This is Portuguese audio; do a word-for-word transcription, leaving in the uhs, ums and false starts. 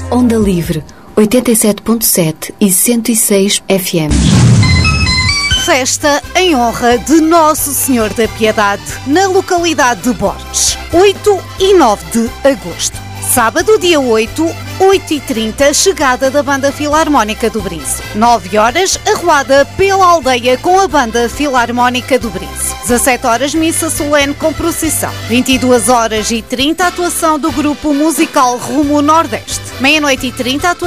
Onda Livre, oitenta e sete ponto sete e cento e seis F M. Festa em honra de Nosso Senhor da Piedade, na localidade de Borges, oito e nove de agosto. Sábado, dia oito, oito e trinta, chegada da Banda Filarmónica do Brince. nove horas, arruada pela aldeia com a Banda Filarmónica do Brince. dezassete horas, missa solene com procissão. vinte e duas horas e trinta, atuação do grupo musical Rumo Nordeste. meia-noite e trinta, atuação